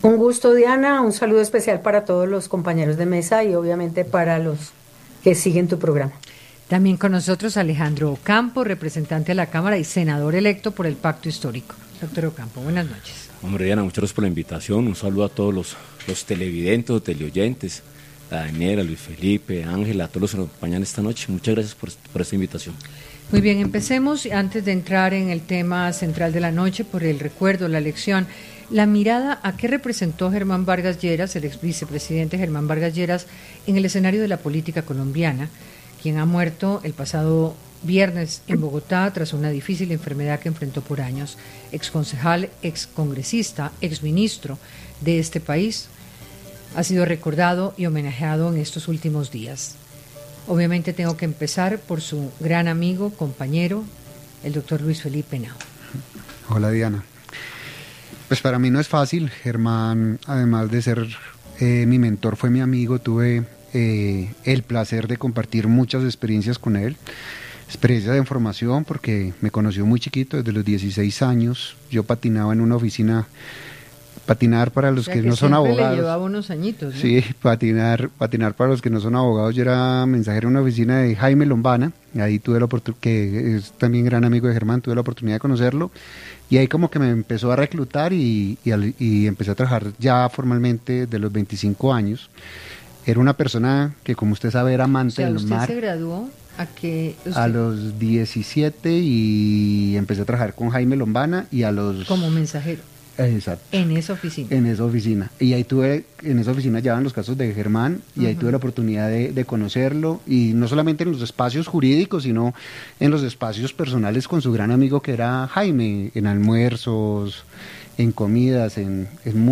Un gusto, Diana, un saludo especial para todos los compañeros de mesa y obviamente para los que siguen tu programa. También con nosotros Alejandro Ocampo, representante de la Cámara y senador electo por el Pacto Histórico. Doctor Ocampo, buenas noches. Hombre, Diana, muchas gracias por la invitación. Un saludo a todos los televidentes, los teleoyentes, a Daniela, Luis Felipe, Ángela, a todos los que nos acompañan esta noche. Muchas gracias por esta invitación. Muy bien, empecemos antes de entrar en el tema central de la noche por el recuerdo, la elección. La mirada a qué representó Germán Vargas Lleras, el ex vicepresidente Germán Vargas Lleras, en el escenario de la política colombiana, quien ha muerto el pasado viernes en Bogotá tras una difícil enfermedad que enfrentó por años. Exconcejal, excongresista, exministro de este país, ha sido recordado y homenajeado en estos últimos días. Obviamente tengo que empezar por su gran amigo, compañero, el doctor Luis Felipe Henao. Hola, Diana. Pues para mí no es fácil. Germán, además de ser mi mentor, fue mi amigo. Tuve el placer de compartir muchas experiencias con él. Experiencias de formación, porque me conoció muy chiquito, desde los 16 años. Yo patinaba en una oficina. Patinar para los que no son abogados. Le llevaba unos añitos, ¿no? Sí, patinar para los que no son abogados. Yo era mensajero en una oficina de Jaime Lombana. Ahí tuve la oportunidad, que es también gran amigo de Germán, tuve la oportunidad de conocerlo. Y ahí como que me empezó a reclutar y empecé a trabajar ya formalmente de los 25 años. Era una persona que, como usted sabe, era amante del mar. ¿Usted se graduó a qué? A los 17 y empecé a trabajar con Jaime Lombana y a los... Como mensajero. Exacto. En esa oficina. En esa oficina. Y ahí en esa oficina llevaban los casos de Germán y ahí tuve la oportunidad de conocerlo, y no solamente en los espacios jurídicos, sino en los espacios personales con su gran amigo que era Jaime, en almuerzos, en comidas, en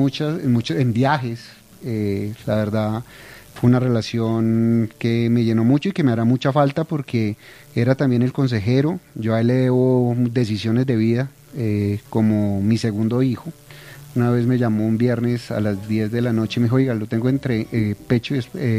viajes. La verdad fue una relación que me llenó mucho y que me hará mucha falta, porque era también el consejero. Yo a él le debo decisiones de vida, como mi segundo hijo. Una vez me llamó un viernes a las 10 de la noche y me dijo: oiga, lo tengo entre pecho y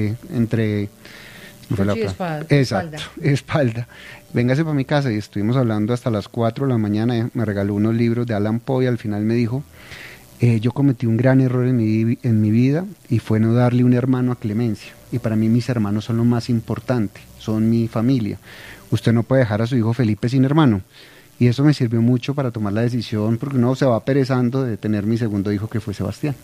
espalda. Véngase para mi casa. Y estuvimos hablando hasta las 4 de la mañana. Me regaló unos libros de Allan Poe y al final me dijo: yo cometí un gran error en mi vida, y fue no darle un hermano a Clemencia. Y para mí mis hermanos son lo más importante, son mi familia. Usted no puede dejar a su hijo Felipe sin hermano. Y eso me sirvió mucho para tomar la decisión, porque uno se va perezando de tener mi segundo hijo, que fue Sebastián.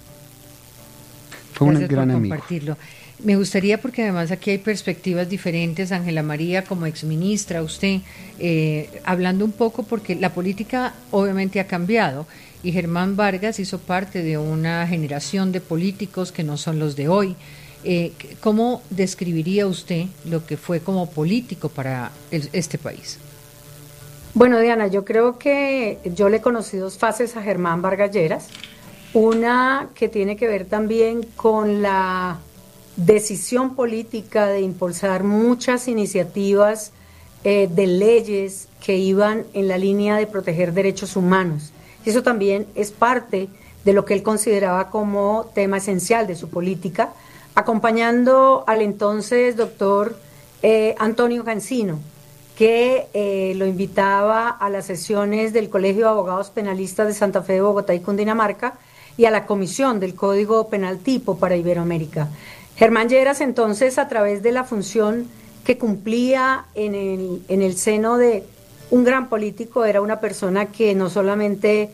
Fue un gran amigo. Compartirlo. Me gustaría, porque además aquí hay perspectivas diferentes, Ángela María como exministra, usted, hablando un poco, porque la política obviamente ha cambiado, y Germán Vargas hizo parte de una generación de políticos que no son los de hoy. ¿Cómo describiría usted lo que fue como político para este país? Bueno, Diana, yo creo que yo le conocí dos fases a Germán Vargas Lleras. Una que tiene que ver también con la decisión política de impulsar muchas iniciativas de leyes que iban en la línea de proteger derechos humanos. Y eso también es parte de lo que él consideraba como tema esencial de su política, acompañando al entonces doctor Antonio Cancino, que lo invitaba a las sesiones del Colegio de Abogados Penalistas de Santa Fe de Bogotá y Cundinamarca, y a la comisión del Código Penal Tipo para Iberoamérica. Germán Lleras, entonces, a través de la función que cumplía en el seno de un gran político, era una persona que no solamente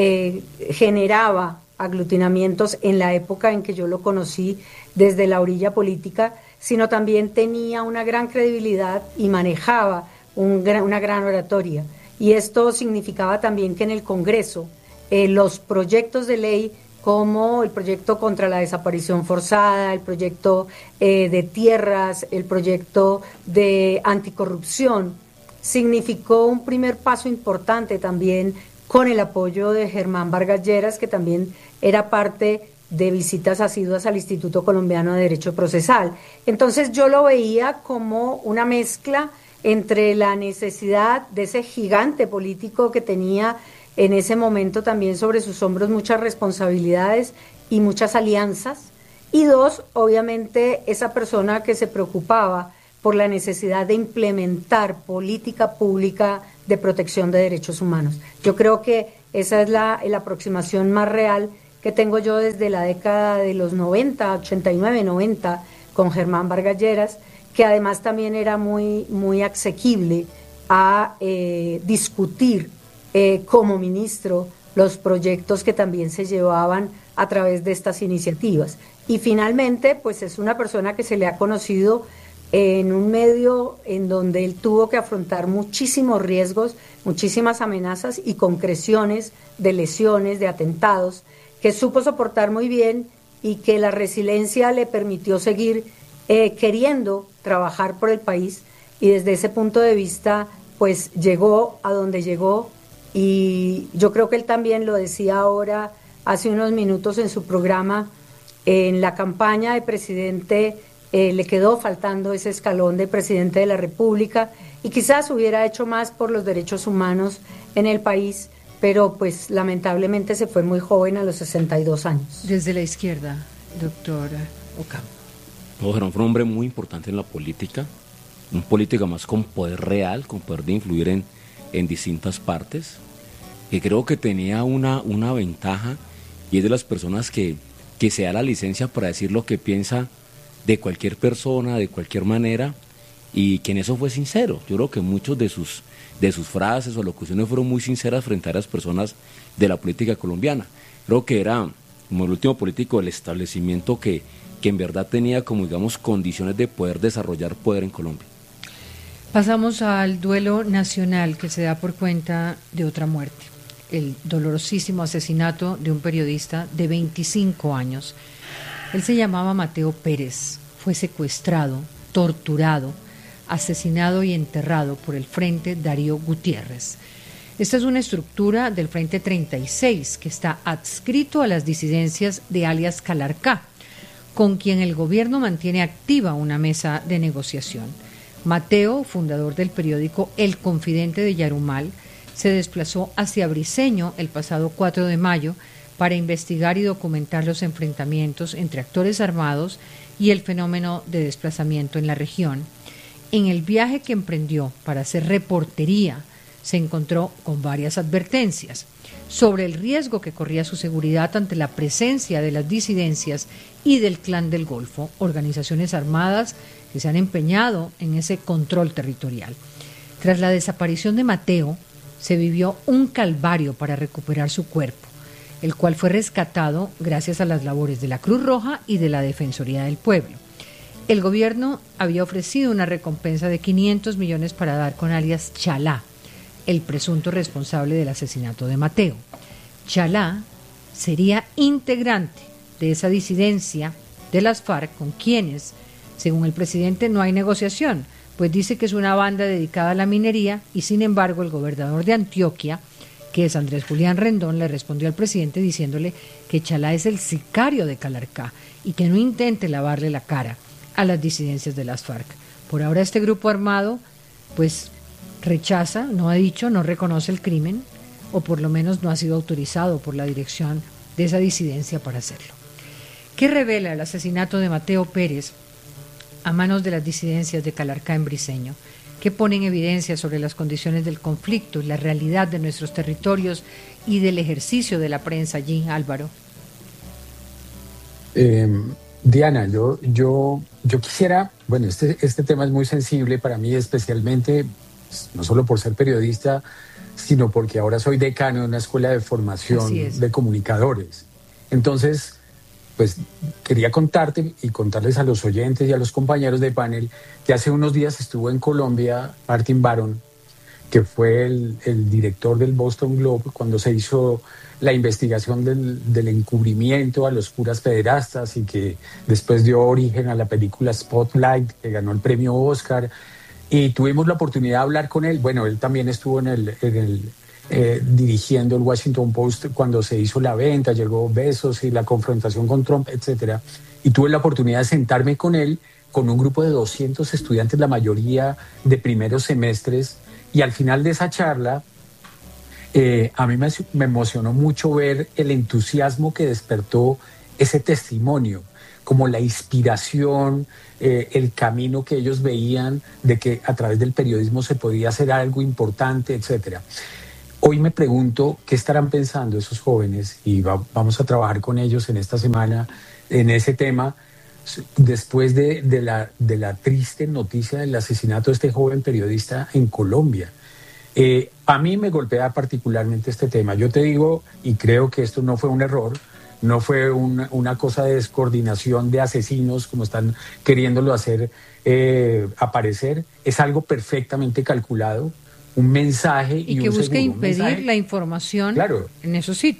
generaba aglutinamientos en la época en que yo lo conocí desde la orilla política, sino también tenía una gran credibilidad y manejaba una gran oratoria. Y esto significaba también que en el Congreso los proyectos de ley, como el proyecto contra la desaparición forzada, el proyecto de tierras, el proyecto de anticorrupción, significó un primer paso importante también con el apoyo de Germán Vargas Lleras, que también era parte de visitas asiduas al Instituto Colombiano de Derecho Procesal. Entonces yo lo veía como una mezcla entre la necesidad de ese gigante político que tenía en ese momento también sobre sus hombros muchas responsabilidades y muchas alianzas, y dos, obviamente, esa persona que se preocupaba por la necesidad de implementar política pública de protección de derechos humanos. Yo creo que esa es la aproximación más real que tengo yo desde la década de los 90, 89, 90, con Germán Vargas Lleras, que además también era muy asequible a discutir como ministro los proyectos que también se llevaban a través de estas iniciativas. Y finalmente, pues es una persona que se le ha conocido en un medio en donde él tuvo que afrontar muchísimos riesgos, muchísimas amenazas y concreciones de lesiones, de atentados, que supo soportar muy bien y que la resiliencia le permitió seguir queriendo trabajar por el país, y desde ese punto de vista pues llegó a donde llegó. Y yo creo que él también lo decía ahora, hace unos minutos en su programa, en la campaña de presidente le quedó faltando ese escalón de presidente de la República, y quizás hubiera hecho más por los derechos humanos en el país, pero pues lamentablemente se fue muy joven, a los 62 años. Desde la izquierda, doctora Ocampo. Germán fue un hombre muy importante en la política, un político más con poder real, con poder de influir en distintas partes, que creo que tenía una ventaja, y es de las personas que se da la licencia para decir lo que piensa de cualquier persona, de cualquier manera, y que en eso fue sincero. Yo creo que muchos de sus frases o locuciones fueron muy sinceras frente a las personas de la política colombiana. Creo que era como el último político del establecimiento que en verdad tenía, como digamos, condiciones de poder desarrollar poder en Colombia. Pasamos al duelo nacional que se da por cuenta de otra muerte, el dolorosísimo asesinato de un periodista de 25 años. Él se llamaba Mateo Pérez, fue secuestrado, torturado, asesinado y enterrado por el Frente Darío Gutiérrez. Esta es una estructura del Frente 36 que está adscrito a las disidencias de alias Calarcá, con quien el gobierno mantiene activa una mesa de negociación. Mateo, fundador del periódico El Confidente de Yarumal, se desplazó hacia Briceño el pasado 4 de mayo para investigar y documentar los enfrentamientos entre actores armados y el fenómeno de desplazamiento en la región. En el viaje que emprendió para hacer reportería, se encontró con varias advertencias sobre el riesgo que corría su seguridad ante la presencia de las disidencias y del Clan del Golfo, organizaciones armadas que se han empeñado en ese control territorial. Tras la desaparición de Mateo, se vivió un calvario para recuperar su cuerpo, el cual fue rescatado gracias a las labores de la Cruz Roja y de la Defensoría del Pueblo. El gobierno había ofrecido una recompensa de 500 millones para dar con alias Chalá, el presunto responsable del asesinato de Mateo. Chalá sería integrante de esa disidencia de las FARC con quienes, según el presidente, no hay negociación, pues dice que es una banda dedicada a la minería, y sin embargo el gobernador de Antioquia, que es Andrés Julián Rendón, le respondió al presidente diciéndole que Chalá es el sicario de Calarcá y que no intente lavarle la cara a las disidencias de las FARC. Por ahora este grupo armado pues rechaza, no ha dicho, no reconoce el crimen, o por lo menos no ha sido autorizado por la dirección de esa disidencia para hacerlo. ¿Qué revela el asesinato de Mateo Pérez a manos de las disidencias de Calarcá en Briceño? ¿Qué pone en evidencia sobre las condiciones del conflicto y la realidad de nuestros territorios y del ejercicio de la prensa allí, Álvaro? Diana, yo quisiera, bueno, este tema es muy sensible para mí, especialmente, no solo por ser periodista, sino porque ahora soy decano de una escuela de formación de comunicadores. Entonces, pues quería contarte y contarles a los oyentes y a los compañeros de panel que hace unos días estuvo en Colombia Martin Baron, que fue el director del Boston Globe cuando se hizo la investigación del encubrimiento a los curas pederastas, y que después dio origen a la película Spotlight, que ganó el premio Oscar, y tuvimos la oportunidad de hablar con él. Bueno, él también estuvo dirigiendo el Washington Post cuando se hizo la venta, llegó Bezos y la confrontación con Trump, etcétera. Y tuve la oportunidad de sentarme con él, con un grupo de 200 estudiantes, la mayoría de primeros semestres, y al final de esa charla, a mí me emocionó mucho ver el entusiasmo que despertó ese testimonio, como la inspiración, el camino que ellos veían de que a través del periodismo se podía hacer algo importante, etcétera. hoy me pregunto qué estarán pensando esos jóvenes, y vamos a trabajar con ellos en esta semana en ese tema, después de la triste noticia del asesinato de este joven periodista en Colombia. A mí me golpea particularmente este tema. Yo te digo, y creo que esto no fue un error, no fue una cosa de descoordinación de asesinos como están queriéndolo hacer aparecer, es algo perfectamente calculado, un mensaje y que busca impedir la información, claro, en esos sitios.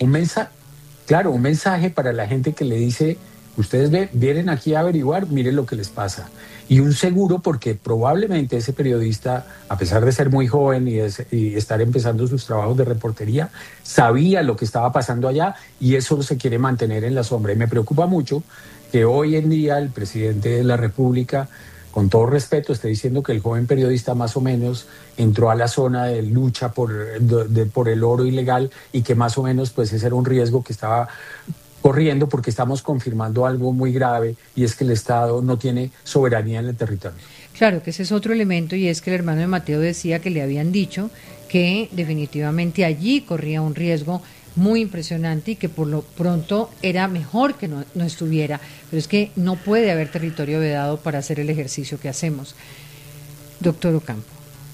Un mensaje para la gente que le dice: ustedes vienen aquí a averiguar, miren lo que les pasa. Y un seguro, porque probablemente ese periodista, a pesar de ser muy joven y estar empezando sus trabajos de reportería, sabía lo que estaba pasando allá, y eso se quiere mantener en la sombra. Y me preocupa mucho que hoy en día el presidente de la República, con todo respeto, esté diciendo que el joven periodista más o menos entró a la zona de lucha por el oro ilegal, y que más o menos pues ese era un riesgo que estaba corriendo, porque estamos confirmando algo muy grave, y es que el Estado no tiene soberanía en el territorio. Claro, que ese es otro elemento, y es que el hermano de Mateo decía que le habían dicho que definitivamente allí corría un riesgo muy impresionante y que por lo pronto era mejor que no estuviera, pero es que no puede haber territorio vedado para hacer el ejercicio que hacemos. Doctor Ocampo.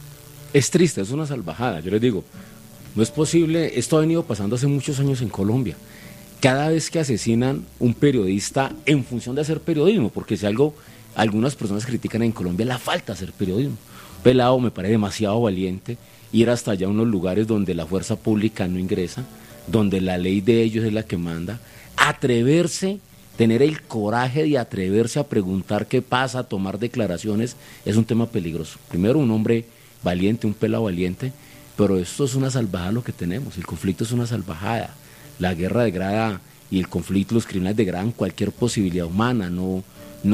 Es triste, es una salvajada, yo les digo, no es posible, esto ha venido pasando hace muchos años en Colombia. Cada vez que asesinan un periodista en función de hacer periodismo, porque si algo algunas personas critican en Colombia, la falta de hacer periodismo. Pelado me parece demasiado valiente ir hasta allá a unos lugares donde la fuerza pública no ingresa, donde la ley de ellos es la que manda, atreverse, tener el coraje de atreverse a preguntar qué pasa, a tomar declaraciones, es un tema peligroso. Primero, un hombre valiente, un pelado valiente, pero esto es una salvajada lo que tenemos, el conflicto es una salvajada. La guerra degrada y el conflicto, los criminales degradan cualquier posibilidad humana, no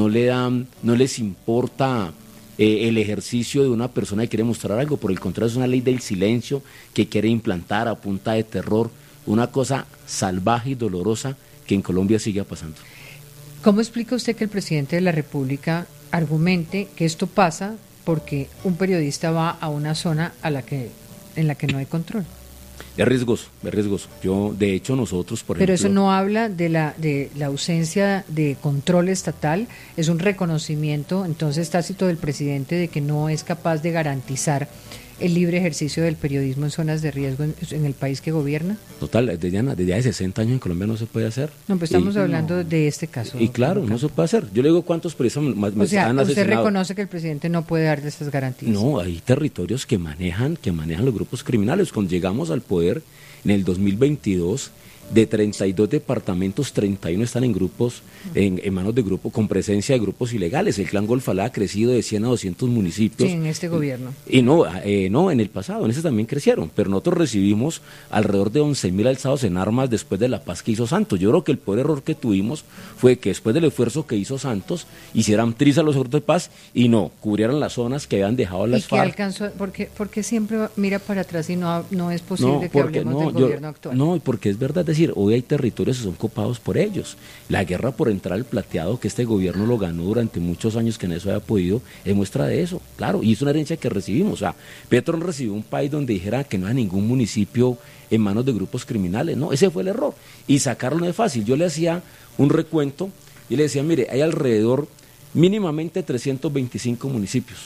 les importa el ejercicio de una persona que quiere mostrar algo, por el contrario es una ley del silencio que quiere implantar a punta de terror una cosa salvaje y dolorosa que en Colombia sigue pasando. ¿Cómo explica usted que el presidente de la República argumente que esto pasa porque un periodista va a una zona en la que no hay control? Es riesgoso. De hecho, nosotros, por ejemplo... Pero eso no habla de la ausencia de control estatal, es un reconocimiento entonces tácito del presidente de que no es capaz de garantizar el libre ejercicio del periodismo en zonas de riesgo en el país que gobierna. Total, desde hace 60 años en Colombia no se puede hacer. No, pues estamos hablando de este caso. Y claro, no se puede hacer. Yo le digo cuántos periodistas han asesinado. ¿Usted reconoce que el presidente no puede dar de estas garantías? No, hay territorios que manejan los grupos criminales. Cuando llegamos al poder en el 2022, de 32 departamentos, 31 están en grupos, en manos de grupos, con presencia de grupos ilegales. El Clan Golfalá ha crecido de 100 a 200 municipios. Sí, en este gobierno. Y no, en el pasado, en ese también crecieron. Pero nosotros recibimos alrededor de 11.000 alzados en armas después de la paz que hizo Santos. Yo creo que el peor error que tuvimos fue que después del esfuerzo que hizo Santos, hicieran trizas los acuerdos de paz y no cubrieran las zonas que habían dejado las FARC. ¿Y qué alcanzó? ¿Por qué siempre mira para atrás y no es posible que hablemos del gobierno actual? No, porque es verdad, es decir, hoy hay territorios que son copados por ellos. La guerra por entrar al plateado, que este gobierno lo ganó durante muchos años, que en eso haya podido, es muestra de eso, claro, y es una herencia que recibimos. O sea, Petro no recibió un país donde dijera que no hay ningún municipio en manos de grupos criminales, no, ese fue el error, y sacarlo no es fácil. Yo le hacía un recuento y le decía, mire, hay alrededor mínimamente 325 municipios.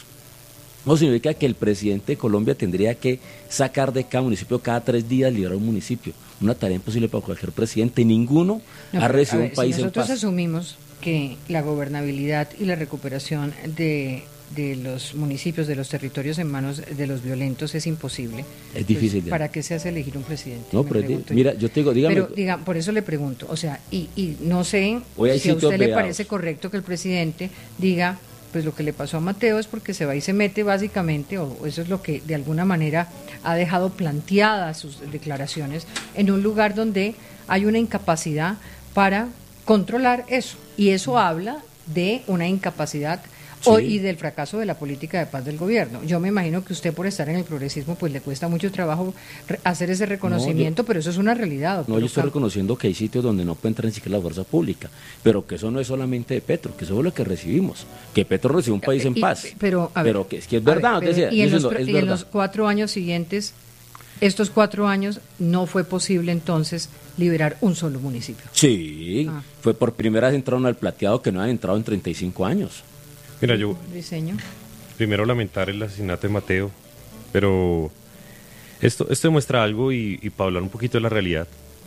No significa que el presidente de Colombia tendría que sacar de cada municipio cada 3 días, liberar un municipio. Una tarea imposible para cualquier presidente. Ninguno ha recibido un país en paz. Nosotros asumimos que la gobernabilidad y la recuperación de los municipios, de los territorios en manos de los violentos es imposible. Es difícil. Pues, ¿para qué se hace elegir un presidente? No, pero mira, yo te digo, dígame. Pero por eso le pregunto, o sea, y no sé si a usted le parece correcto que el presidente diga, pues lo que le pasó a Mateo es porque se va y se mete básicamente, o eso es lo que de alguna manera ha dejado planteadas sus declaraciones, en un lugar donde hay una incapacidad para controlar eso, y eso habla de una incapacidad y del fracaso de la política de paz del gobierno. Yo me imagino que usted, por estar en el progresismo, pues le cuesta mucho trabajo hacer ese reconocimiento, pero eso es una realidad, doctor. No, yo estoy reconociendo que hay sitios donde no puede entrar ni siquiera la fuerza pública, pero que eso no es solamente de Petro, que eso es lo que recibimos, que Petro recibió un país en paz, pero que es verdad. Y en los 4 años siguientes, Estos 4 años no fue posible entonces liberar un solo municipio. Sí, fue por primera vez entraron al plateado que no han entrado en 35 años. Mira, yo Briceño. primero lamentar el asesinato de Mateo, pero esto demuestra algo y para hablar un poquito de la realidad,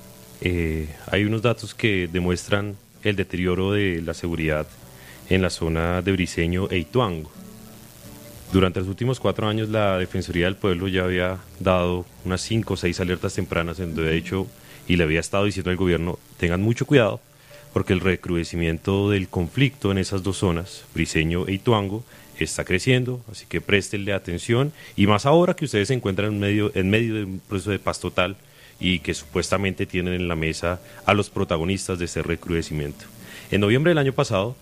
hay unos datos que demuestran el deterioro de la seguridad en la zona de Briceño e Ituango. Durante los últimos 4 años la Defensoría del Pueblo ya había dado unas 5 o 6 alertas tempranas en donde de hecho, y le había estado diciendo al gobierno, tengan mucho cuidado porque el recrudecimiento del conflicto en esas dos zonas, Briceño e Ituango, está creciendo, así que préstenle atención, y más ahora que ustedes se encuentran en medio de un proceso de paz total y que supuestamente tienen en la mesa a los protagonistas de ese recrudecimiento. En noviembre del año pasado,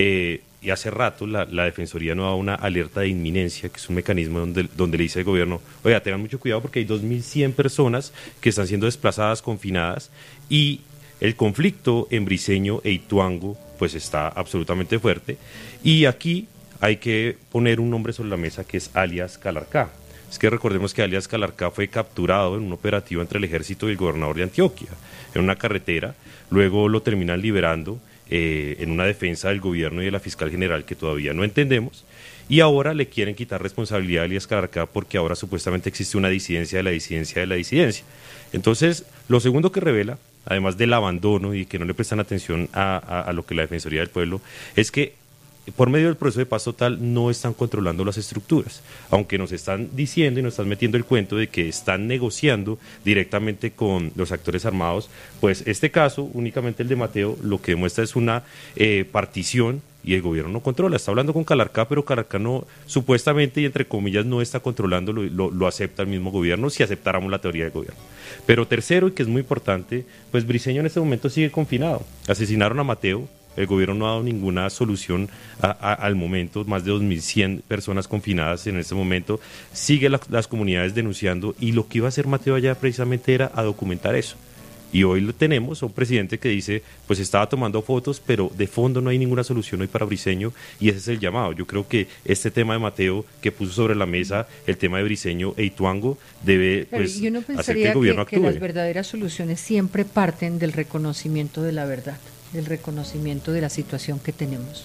y hace rato, la Defensoría nos da una alerta de inminencia, que es un mecanismo donde le dice al gobierno, oiga, tengan mucho cuidado porque hay 2.100 personas que están siendo desplazadas, confinadas, y el conflicto en Briceño e Ituango pues está absolutamente fuerte, y aquí hay que poner un nombre sobre la mesa que es alias Calarcá. Es que recordemos que alias Calarcá fue capturado en un operativo entre el ejército y el gobernador de Antioquia, en una carretera, luego lo terminan liberando en una defensa del gobierno y de la fiscal general que todavía no entendemos, y ahora le quieren quitar responsabilidad a alias Calarcá porque ahora supuestamente existe una disidencia de la disidencia de la disidencia. Entonces, lo segundo que revela, además del abandono y que no le prestan atención a lo que la Defensoría del Pueblo, es que por medio del proceso de paz total no están controlando las estructuras, aunque nos están diciendo y nos están metiendo el cuento de que están negociando directamente con los actores armados, pues este caso, únicamente el de Mateo, lo que demuestra es una partición y el gobierno no controla. Está hablando con Calarcá, pero Calarcá no, supuestamente y entre comillas no está controlando, lo acepta el mismo gobierno si aceptáramos la teoría del gobierno. Pero tercero, y que es muy importante, pues Briceño en este momento sigue confinado. Asesinaron a Mateo. El gobierno no ha dado ninguna solución al momento, más de 2.100 personas confinadas en este momento, sigue las comunidades denunciando, y lo que iba a hacer Mateo allá precisamente era a documentar eso. Y hoy lo tenemos, un presidente que dice, pues estaba tomando fotos, pero de fondo no hay ninguna solución hoy para Briceño, y ese es el llamado. Yo creo que este tema de Mateo, que puso sobre la mesa el tema de Briceño e Ituango, debe pues, hacer que el gobierno actúe. Que las verdaderas soluciones siempre parten del reconocimiento de la verdad, del reconocimiento de la situación que tenemos.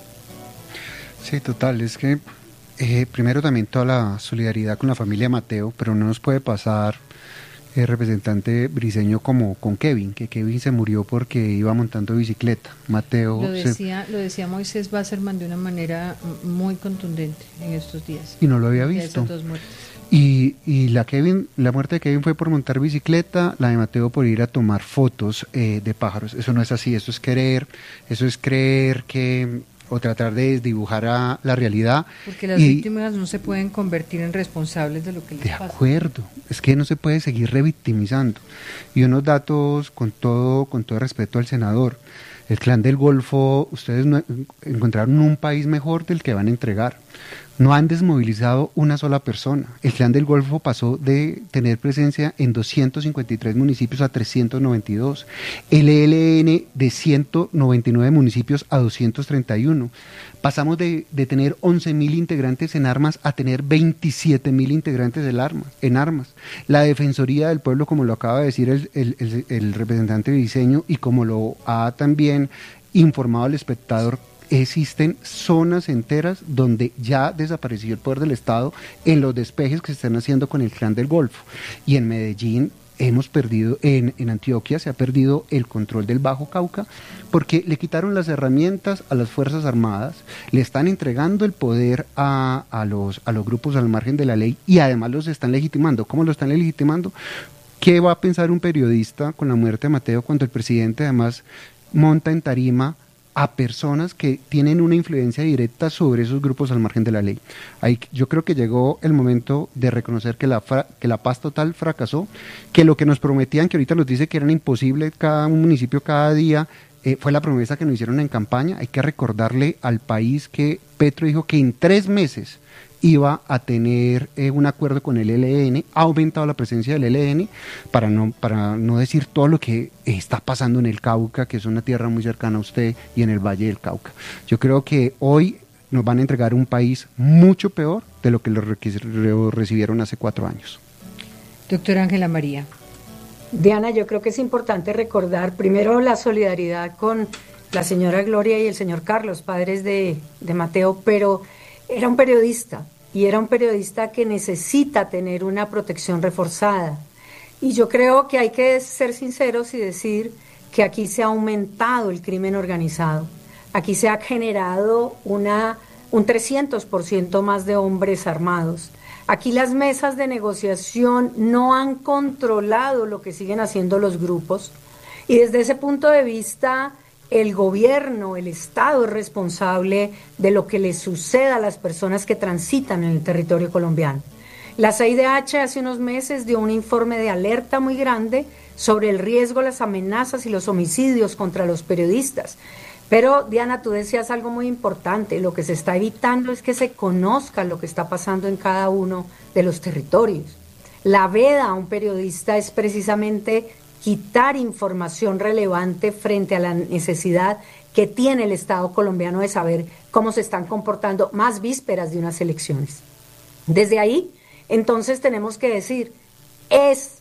Sí, total, es que primero también toda la solidaridad con la familia Mateo, pero no nos puede pasar representante Briceño como con Kevin, que Kevin se murió porque iba montando bicicleta. Mateo lo decía Moisés Wasserman de una manera muy contundente en estos días. Y no lo había visto. Esas dos muertes. Y la muerte de Kevin fue por montar bicicleta, la de Mateo por ir a tomar fotos de pájaros. Eso no es así, eso es creer que o tratar de dibujar la realidad. Porque las víctimas no se pueden convertir en responsables de lo que les pasa. De acuerdo, es que no se puede seguir revictimizando. Y unos datos con todo respeto al senador. El Clan del Golfo, ustedes no encontraron un país mejor del que van a entregar. No han desmovilizado una sola persona. El Clan del Golfo pasó de tener presencia en 253 municipios a 392. El ELN de 199 municipios a 231. Pasamos de tener 11.000 integrantes en armas a tener 27.000 integrantes en armas. La Defensoría del Pueblo, como lo acaba de decir el representante Briceño y como lo ha también informado el espectador, existen zonas enteras donde ya desapareció el poder del Estado en los despejes que se están haciendo con el Clan del Golfo. Y en Medellín hemos perdido, en Antioquia se ha perdido el control del Bajo Cauca porque le quitaron las herramientas a las Fuerzas Armadas, le están entregando el poder a los grupos al margen de la ley y además los están legitimando. ¿Cómo lo están legitimando? ¿Qué va a pensar un periodista con la muerte de Mateo cuando el presidente además monta en tarima a personas que tienen una influencia directa sobre esos grupos al margen de la ley? Yo creo que llegó el momento de reconocer que la paz total fracasó, que lo que nos prometían, que ahorita nos dice que era imposible cada municipio cada día, fue la promesa que nos hicieron en campaña. Hay que recordarle al país que Petro dijo que en 3 meses iba a tener un acuerdo con el ELN, ha aumentado la presencia del ELN, para no decir todo lo que está pasando en el Cauca, que es una tierra muy cercana a usted, y en el Valle del Cauca. Yo creo que hoy nos van a entregar un país mucho peor de lo que lo recibieron hace 4 años. Doctora Ángela María. Diana, yo creo que es importante recordar primero la solidaridad con la señora Gloria y el señor Carlos, padres de Mateo, pero era un periodista y era un periodista que necesita tener una protección reforzada. Y yo creo que hay que ser sinceros y decir que aquí se ha aumentado el crimen organizado. Aquí se ha generado un 300% más de hombres armados. Aquí las mesas de negociación no han controlado lo que siguen haciendo los grupos. Y desde ese punto de vista, el gobierno, el Estado es responsable de lo que le suceda a las personas que transitan en el territorio colombiano. La CIDH hace unos meses dio un informe de alerta muy grande sobre el riesgo, las amenazas y los homicidios contra los periodistas. Pero, Diana, tú decías algo muy importante. Lo que se está evitando es que se conozca lo que está pasando en cada uno de los territorios. La veda a un periodista es precisamente quitar información relevante frente a la necesidad que tiene el Estado colombiano de saber cómo se están comportando más vísperas de unas elecciones. Desde ahí, entonces tenemos que decir, es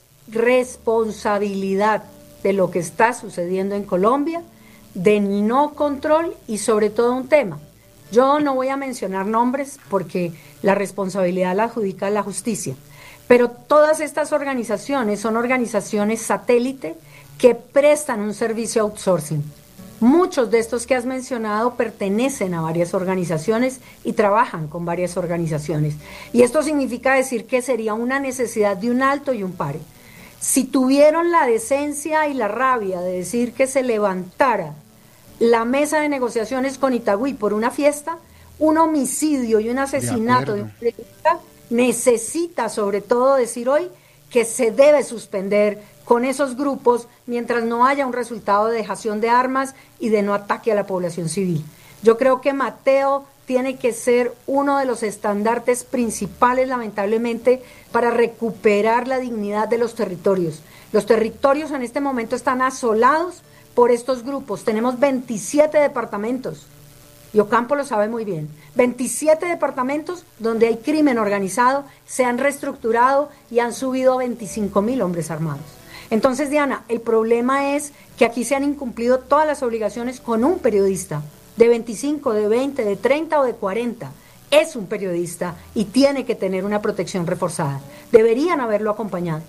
responsabilidad de lo que está sucediendo en Colombia, de no control y sobre todo un tema. Yo no voy a mencionar nombres porque la responsabilidad la adjudica la justicia, pero todas estas organizaciones son organizaciones satélite que prestan un servicio outsourcing. Muchos de estos que has mencionado pertenecen a varias organizaciones y trabajan con varias organizaciones. Y esto significa decir que sería una necesidad de un alto y un pare. Si tuvieron la decencia y la rabia de decir que se levantara la mesa de negociaciones con Itagüí por una fiesta, un homicidio y un asesinato de un periodista necesita sobre todo decir hoy que se debe suspender con esos grupos mientras no haya un resultado de dejación de armas y de no ataque a la población civil. Yo creo que Mateo tiene que ser uno de los estandartes principales, lamentablemente, para recuperar la dignidad de los territorios. Los territorios en este momento están asolados por estos grupos. Tenemos 27 departamentos, y Ocampo lo sabe muy bien, 27 departamentos donde hay crimen organizado, se han reestructurado y han subido a 25.000 hombres armados. Entonces, Diana, el problema es que aquí se han incumplido todas las obligaciones con un periodista, de 25, de 20, de 30 o de 40. Es un periodista y tiene que tener una protección reforzada. Deberían haberlo acompañado.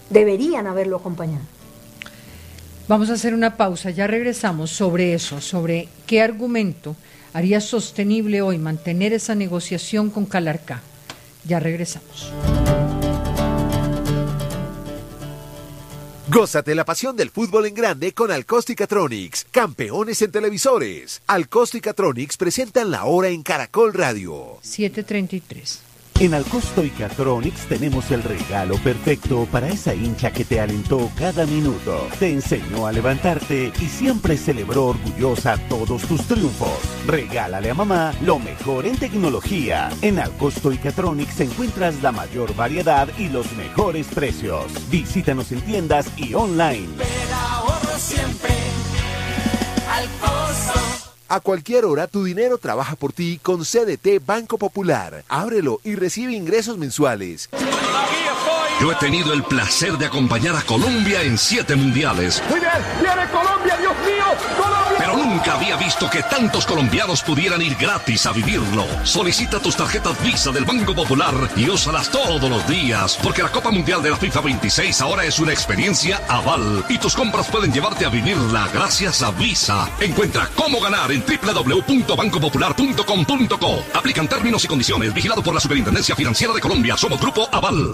Vamos a hacer una pausa, ya regresamos sobre eso, sobre qué argumento haría sostenible hoy mantener esa negociación con Calarcá. Ya regresamos. Gózate la pasión del fútbol en grande con Alcosto y Catronics, campeones en televisores. Alcosto y Catronics presentan La Hora en Caracol Radio. 7:33. En Alcosto y Catronics tenemos el regalo perfecto para esa hincha que te alentó cada minuto, te enseñó a levantarte y siempre celebró orgullosa todos tus triunfos. Regálale a mamá lo mejor en tecnología. En Alcosto y Catronics encuentras la mayor variedad y los mejores precios. Visítanos en tiendas y online. El ahorro siempre, Alcosto. A cualquier hora tu dinero trabaja por ti con CDT Banco Popular. Ábrelo y recibe ingresos mensuales. Yo he tenido el placer de acompañar a Colombia en 7 mundiales. Muy bien, viene Colombia, Dios mío, Colombia. Pero nunca había visto que tantos colombianos pudieran ir gratis a vivirlo. Solicita tus tarjetas Visa del Banco Popular y úsalas todos los días, porque la Copa Mundial de la FIFA 26 ahora es una experiencia Aval y tus compras pueden llevarte a vivirla gracias a Visa. Encuentra cómo ganar en www.bancopopular.com.co. Aplican términos y condiciones. Vigilado por la Superintendencia Financiera de Colombia. Somos Grupo Aval.